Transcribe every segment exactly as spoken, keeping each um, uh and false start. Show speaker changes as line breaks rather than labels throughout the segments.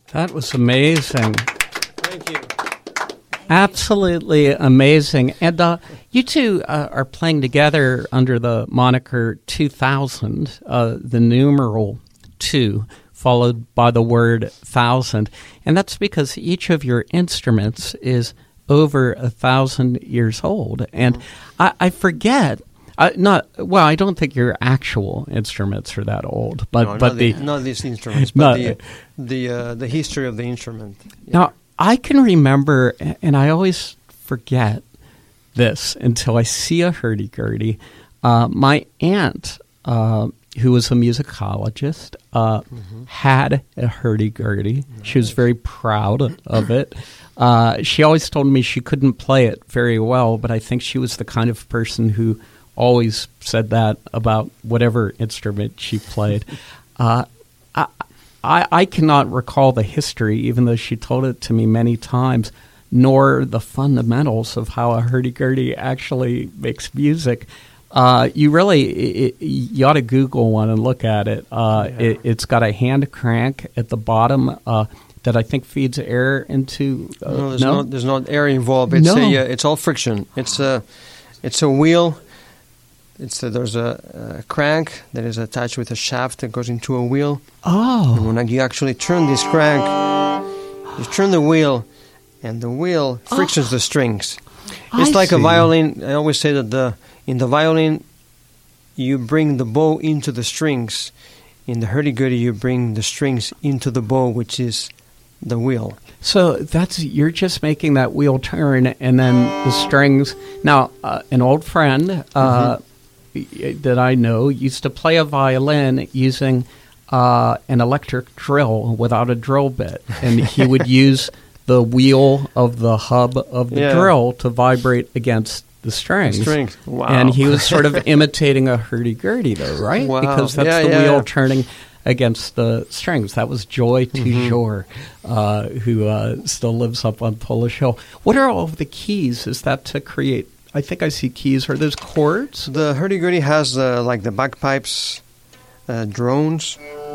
That was amazing.
Thank you.
Absolutely amazing. And uh, you two uh, are playing together under the moniker two thousand, uh, the numeral two, followed by the word thousand. And that's because each of your instruments is over a thousand years old. And mm-hmm. I, I forget, I, not well, I don't think your actual instruments are that old, but
no,
but
not
the,
the not these instruments, but
not,
the the uh, the history of the instrument. Yeah.
Now I can remember, and I always forget this until I see a hurdy-gurdy. Uh, my aunt, uh, who was a musicologist, uh, mm-hmm. had a hurdy-gurdy. Nice. She was very proud of it. Uh, she always told me she couldn't play it very well, but I think she was the kind of person who always said that about whatever instrument she played. Uh, I, I, I cannot recall the history, even though she told it to me many times, nor the fundamentals of how a hurdy-gurdy actually makes music. Uh, you really, it, you ought to Google one and look at it. Uh, yeah. it. It's got a hand crank at the bottom uh, that I think feeds air into. Uh,
no, there's
no?
not. There's not air involved. It's
no.
a. Uh, it's all friction. It's a. It's a wheel. It's a, there's a, a crank that is attached with a shaft that goes into a wheel.
Oh.
And when you actually turn this crank, you turn the wheel, and the wheel frictions oh. the strings. It's
I
like
see.
a violin. I always say that the in the violin, you bring the bow into the strings. In the hurdy-gurdy, you bring the strings into the bow, which is the wheel.
So that's you're just making that wheel turn, and then the strings. Now, uh, an old friend uh, mm-hmm. that I know used to play a violin using uh, an electric drill without a drill bit, and he would use the wheel of the hub of the
yeah.
drill to vibrate against the strings.
The strings. Wow.
And he was sort of imitating a hurdy-gurdy, though, right?
Wow.
Because that's
yeah,
the
yeah.
wheel turning against the strings. That was Joy Toujours, mm-hmm. uh, who uh, still lives up on Polish Hill. What are all of the keys? Is that to create, I think I see keys. Are those chords?
The hurdy-gurdy has uh, like the bagpipes, uh, drones.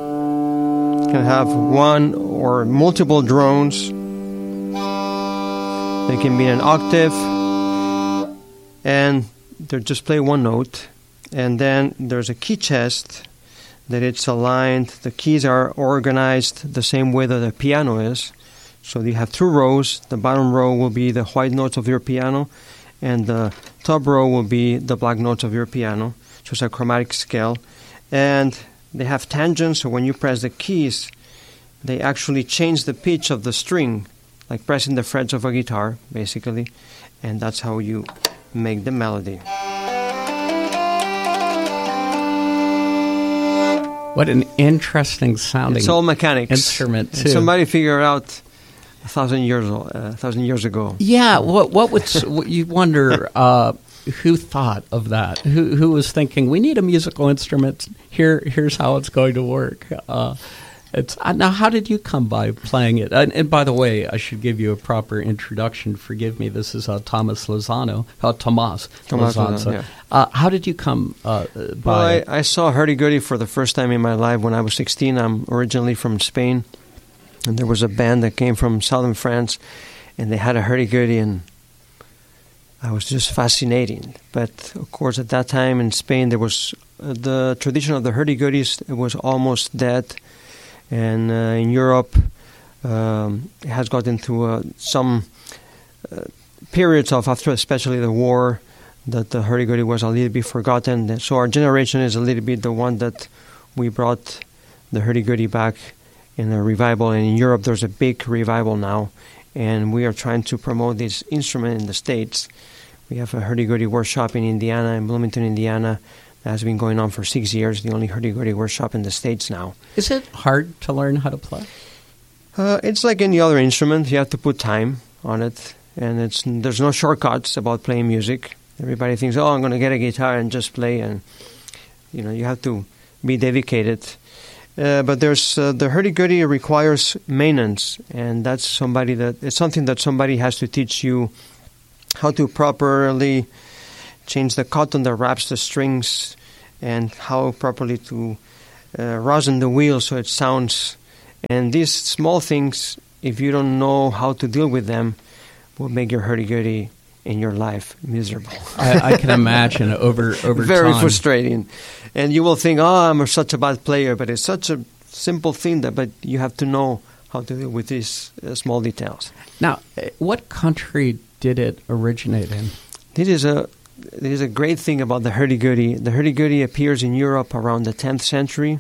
You can have one or multiple drones. They can be an octave, and they just play one note. And then there's a key chest that it's aligned. The keys are organized the same way that the piano is. So you have two rows. The bottom row will be the white notes of your piano, and the top row will be the black notes of your piano. So it's a chromatic scale. And they have tangents, so when you press the keys, they actually change the pitch of the string, like pressing the frets of a guitar, basically. And that's how you make the melody.
What an interesting sounding
It's all mechanics.
instrument, too.
And somebody figured out a thousand years, uh, a thousand years ago.
Yeah, what what would what you wonder uh, who thought of that? Who who was thinking we need a musical instrument? Here here's how it's going to work. Uh, it's uh, now. How did you come by playing it? And, and by the way, I should give you a proper introduction. Forgive me. This is uh, Thomas Lozano. Uh, Tomas.
Tomas
Lozano.
Lozano, yeah.
Uh, how did you come uh, by
Well, I,
it?
I saw hurdy-gurdy for the first time in my life when I was sixteen. I'm originally from Spain, and there was a band that came from southern France, and they had a hurdy-gurdy, and I was just fascinating. But, of course, at that time in Spain, there was uh, the tradition of the hurdy-gurdies it was almost dead, and uh, in Europe, um, it has gotten through uh, some uh, periods of, after especially the war, that the hurdy-gurdy was a little bit forgotten. So our generation is a little bit the one that we brought the hurdy-gurdy back in a revival. And in Europe, there's a big revival now. And we are trying to promote this instrument in the States. We have a hurdy-gurdy workshop in Indiana, in Bloomington, Indiana, that has been going on for six years, the only hurdy-gurdy workshop in the States now.
Is it hard to learn how to play?
Uh, it's like any other instrument. You have to put time on it. And it's there's no shortcuts about playing music. Everybody thinks, oh, I'm going to get a guitar and just play, and you know you have to be dedicated. Uh, but there's uh, the hurdy-gurdy requires maintenance, and that's somebody that it's something that somebody has to teach you how to properly change the cotton that wraps the strings, and how properly to uh, rosin the wheel so it sounds And these small things, if you don't know how to deal with them, will make your hurdy-gurdy in your life miserable.
I, I can imagine over over
Very
time.
frustrating. And you will think, oh, I'm such a bad player, but it's such a simple thing that, but you have to know how to deal with these uh, small details.
Now, uh, what country did it originate in?
This is a this is a great thing about the hurdy-gurdy. The hurdy-gurdy appears in Europe around the tenth century,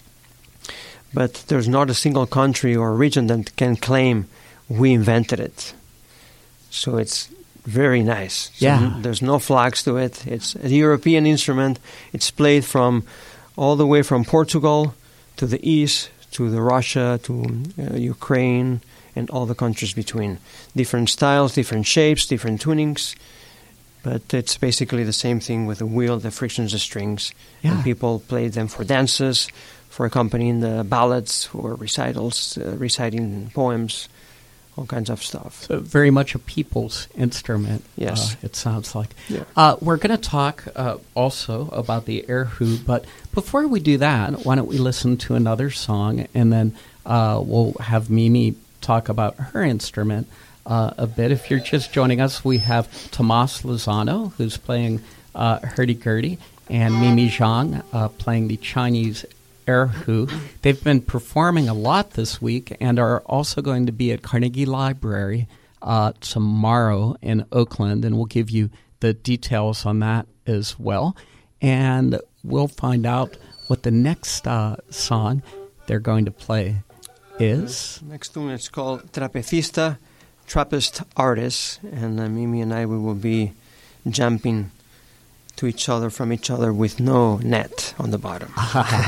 but there's not a single country or region that can claim we invented it. So it's very nice. So
Yeah.
n- there's no flags to it. It's a European instrument. It's played from all the way from Portugal to the east, to the Russia, to uh, Ukraine, and all the countries between. Different styles, different shapes, different tunings. But it's basically the same thing with the wheel, the frictions, the strings.
Yeah.
And people play them for dances, for accompanying the ballads, for recitals, uh, reciting poems, all kinds of stuff.
So very much a people's instrument.
Yes.
uh, it sounds like.
Yeah.
Uh, we're going to talk uh, also about the erhu, but before we do that, why don't we listen to another song, and then uh, we'll have Mimi talk about her instrument uh, a bit. If you're just joining us, we have Tomas Lozano, who's playing uh, hurdy-gurdy, and Mimi Zhang uh, playing the Chinese erhu. They've been performing a lot this week and are also going to be at Carnegie Library uh, tomorrow in Oakland, and we'll give you the details on that as well. And we'll find out what the next uh, song they're going to play is.
Next tune is called Trapecista, Trappist Artist, and uh, Mimi and I, we will be jumping to each other from each other with no net on the bottom.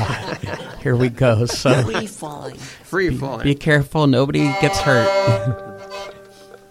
Here we go. So
Free falling.
Free falling.
be careful, nobody gets hurt.